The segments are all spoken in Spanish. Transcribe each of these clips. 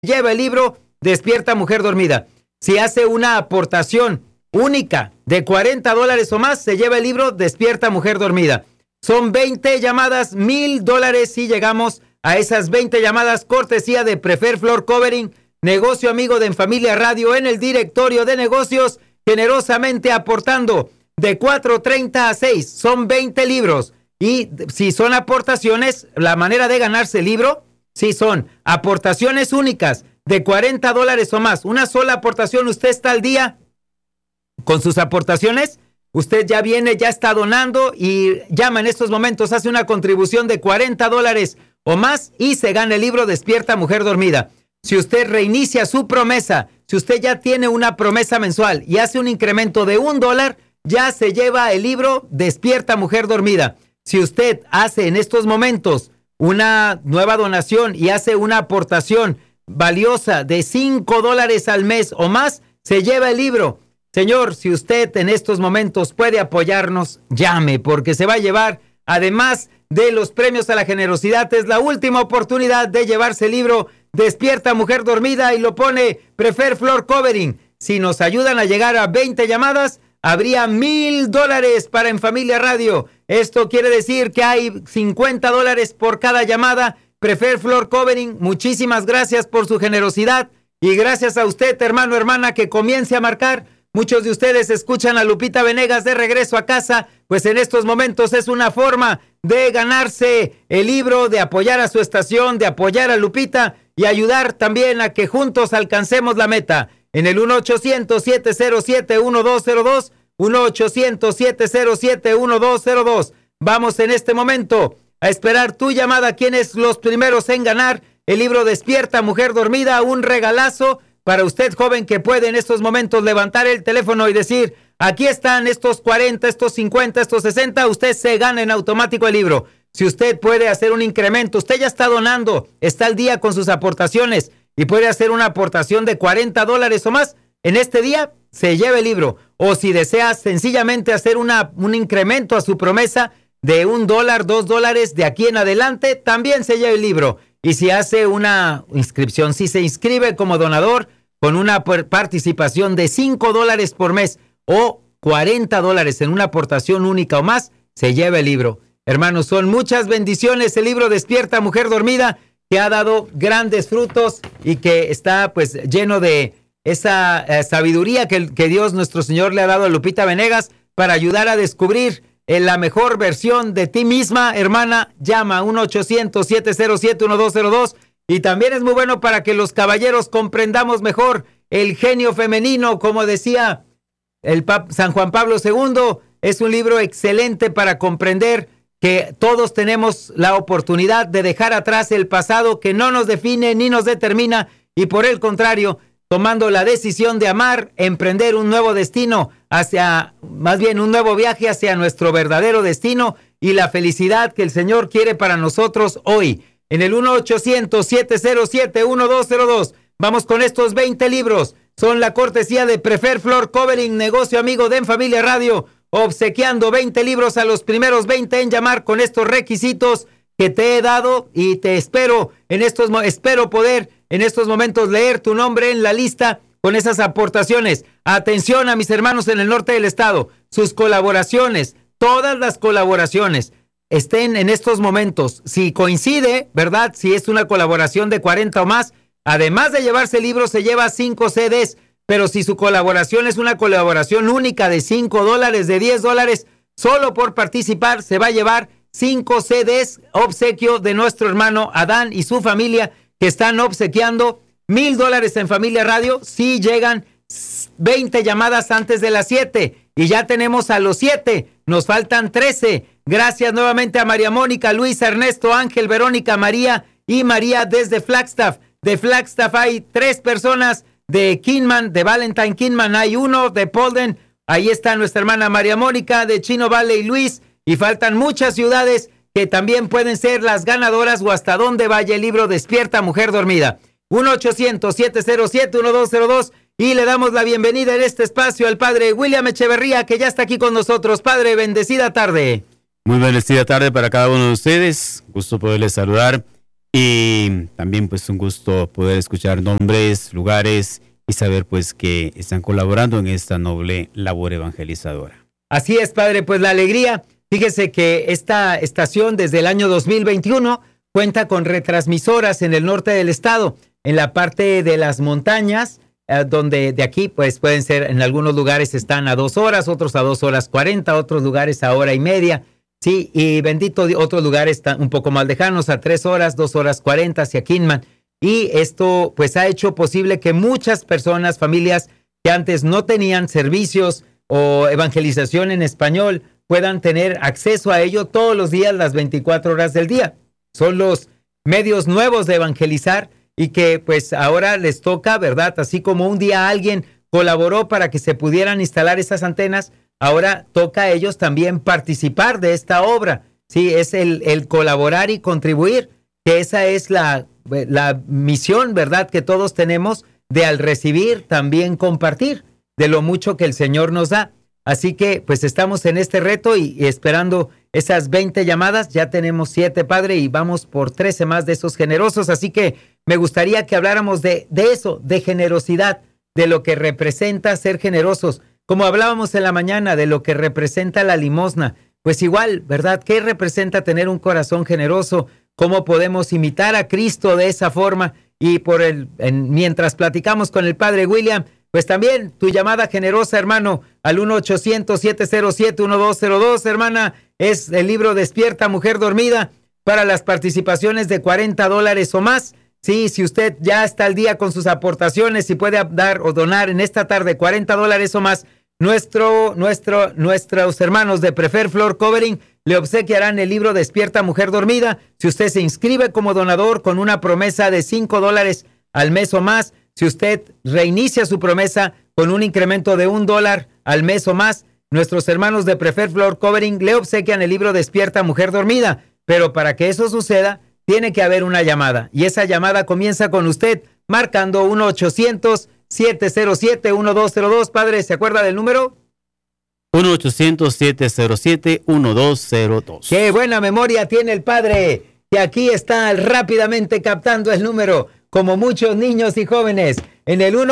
lleva el libro Despierta Mujer Dormida. Si hace una aportación única de $40 o más, se lleva el libro Despierta Mujer Dormida. Son 20 llamadas, $1,000 si llegamos a esas 20 llamadas, cortesía de Prefer Floor Covering, negocio amigo de En Familia Radio, en el directorio de negocios, generosamente aportando de 4.30 a 6. Son 20 libros. Y si son aportaciones, la manera de ganarse el libro, si son aportaciones únicas de $40 o más, una sola aportación, usted está al día con sus aportaciones, usted ya viene, ya está donando y llama en estos momentos, hace una contribución de $40 o más y se gana el libro Despierta Mujer Dormida. Si usted reinicia su promesa, si usted ya tiene una promesa mensual y hace un incremento de $1, ya se lleva el libro Despierta Mujer Dormida. Si usted hace en estos momentos una nueva donación y hace una aportación valiosa de $5 al mes o más, se lleva el libro. Señor, si usted en estos momentos puede apoyarnos, llame, porque se va a llevar, además de los premios a la generosidad, es la última oportunidad de llevarse el libro Despierta Mujer Dormida y lo pone Prefer Floor Covering. Si nos ayudan a llegar a 20 llamadas, habría $1,000 para En Familia Radio. Esto quiere decir que hay $50 por cada llamada. Prefer Floor Covering, muchísimas gracias por su generosidad y gracias a usted, hermano, hermana, que comience a marcar. Muchos de ustedes escuchan a Lupita Venegas de regreso a casa, pues en estos momentos es una forma de ganarse el libro, de apoyar a su estación, de apoyar a Lupita y ayudar también a que juntos alcancemos la meta. En el 1-800-707-1202, 1-800-707-1202. Vamos en este momento a esperar tu llamada. ¿Quiénes los primeros en ganar el libro Despierta Mujer Dormida? Un regalazo para usted, joven, que puede en estos momentos levantar el teléfono y decir, aquí están estos 40, estos 50, estos 60, usted se gana en automático el libro. Si usted puede hacer un incremento, usted ya está donando, está al día con sus aportaciones y puede hacer una aportación de $40 o más, en este día se lleva el libro. O si desea sencillamente hacer un incremento a su promesa de $1, $2 de aquí en adelante, también se lleva el libro. Y si hace una inscripción, si se inscribe como donador con una participación de $5 por mes o $40 en una aportación única o más, se lleva el libro. Hermanos, son muchas bendiciones el libro Despierta Mujer Dormida, que ha dado grandes frutos y que está pues lleno de esa sabiduría que Dios nuestro Señor le ha dado a Lupita Venegas para ayudar a descubrir la mejor versión de ti misma, hermana. Llama a 1-800-707-1202 y también es muy bueno para que los caballeros comprendamos mejor el genio femenino, como decía el San Juan Pablo II. Es un libro excelente para comprender que todos tenemos la oportunidad de dejar atrás el pasado que no nos define ni nos determina y por el contrario, tomando la decisión de amar, emprender un nuevo destino más bien un nuevo viaje hacia nuestro verdadero destino y la felicidad que el Señor quiere para nosotros hoy. En el 1-800-707-1202. Vamos con estos 20 libros. Son la cortesía de Prefer Floor Covering, negocio amigo de En Familia Radio, obsequiando 20 libros a los primeros 20 en llamar con estos requisitos que te he dado y te espero espero poder en estos momentos leer tu nombre en la lista con esas aportaciones. Atención a mis hermanos en el norte del estado, sus colaboraciones, todas las colaboraciones estén en estos momentos. Si coincide, ¿verdad? Si es una colaboración de 40 o más, además de llevarse el libro, se lleva 5 CDs. Pero si su colaboración es una colaboración única de $5, de $10, solo por participar se va a llevar 5 CDs, obsequio de nuestro hermano Adán y su familia, que están obsequiando $1,000 en Familia Radio si llegan 20 llamadas antes de las 7. Y ya tenemos a los 7, nos faltan 13. Gracias nuevamente a María Mónica, Luis, Ernesto, Ángel, Verónica, María y María desde Flagstaff. De Flagstaff hay 3 personas. De Kingman, de Valentine Kingman hay 1, de Polden, ahí está nuestra hermana María Mónica, de Chino Valley Luis, y faltan muchas ciudades que también pueden ser las ganadoras o hasta donde vaya el libro Despierta Mujer Dormida. 1-800-707-1202 y le damos la bienvenida en este espacio al padre William Echeverría, que ya está aquí con nosotros. Padre, bendecida tarde. Muy bendecida tarde para cada uno de ustedes, gusto poderles saludar Y también pues un gusto poder escuchar nombres, lugares y saber pues que están colaborando en esta noble labor evangelizadora. Así es, padre, pues la alegría. Fíjese que esta estación desde el año 2021 cuenta con retransmisoras en el norte del estado, en la parte de las montañas, donde de aquí pues pueden ser, en algunos lugares están a 2 horas, otros a 2 horas 40, otros lugares a 1:30. Sí, y bendito, otros lugares están un poco más lejanos, a 3 horas, 2 horas 40 hacia Kingman. Y esto pues ha hecho posible que muchas personas, familias que antes no tenían servicios o evangelización en español, puedan tener acceso a ello todos los días, las 24 horas del día. Son los medios nuevos de evangelizar y que pues ahora les toca, ¿verdad? Así como un día alguien colaboró para que se pudieran instalar esas antenas, ahora toca a ellos también participar de esta obra. Sí, es el colaborar y contribuir, que esa es la misión, ¿verdad?, que todos tenemos, de al recibir también compartir de lo mucho que el Señor nos da. Así que pues estamos en este reto y esperando esas 20 llamadas. Ya tenemos 7, padre, y vamos por 13 más de esos generosos. Así que me gustaría que habláramos de eso, de generosidad, de lo que representa ser generosos. Como hablábamos en la mañana de lo que representa la limosna, pues igual, ¿verdad? ¿Qué representa tener un corazón generoso? ¿Cómo podemos imitar a Cristo de esa forma? Y mientras platicamos con el padre William, pues también tu llamada generosa, hermano, al 1-800-707-1202, hermana, es el libro Despierta, Mujer Dormida, para las participaciones de $40 o más. Sí, si usted ya está al día con sus aportaciones y puede dar o donar en esta tarde $40 o más, nuestros hermanos de Prefer Floor Covering le obsequiarán el libro Despierta, Mujer Dormida. Si usted se inscribe como donador con una promesa de $5 al mes o más, si usted reinicia su promesa con un incremento de $1 al mes o más, nuestros hermanos de Prefer Floor Covering le obsequian el libro Despierta, Mujer Dormida. Pero para que eso suceda, tiene que haber una llamada. Y esa llamada comienza con usted marcando 1-800-707-1202. Padre, ¿se acuerda del número? 1-800-707-1202. ¡Qué buena memoria tiene el padre! Que aquí está rápidamente captando el número, como muchos niños y jóvenes, en el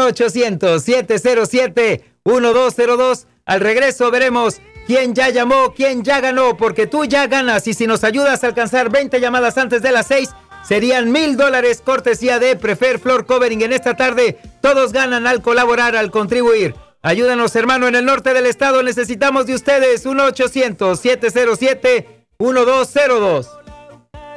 1-800-707-1202. Al regreso veremos quién ya llamó, quién ya ganó, porque tú ya ganas. Y si nos ayudas a alcanzar 20 llamadas antes de las 6, serían $1,000 cortesía de Prefer Floor Covering. En esta tarde todos ganan al colaborar, al contribuir. Ayúdanos, hermano, en el norte del estado necesitamos de ustedes. 1-800-707-1202.